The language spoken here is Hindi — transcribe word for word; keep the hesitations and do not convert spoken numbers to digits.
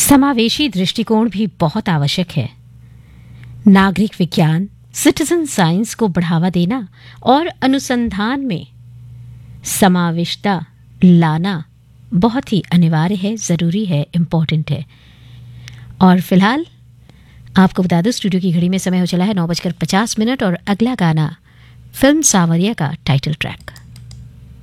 समावेशी दृष्टिकोण भी बहुत आवश्यक है। नागरिक विज्ञान, सिटीजन साइंस को बढ़ावा देना और अनुसंधान में समावेशिता लाना बहुत ही अनिवार्य है, ज़रूरी है, इम्पोर्टेंट है। और फिलहाल आपको बता दो, स्टूडियो की घड़ी में समय हो चला है नौ बजकर पचास मिनट और अगला गाना फिल्म सांवरिया का टाइटल ट्रैक।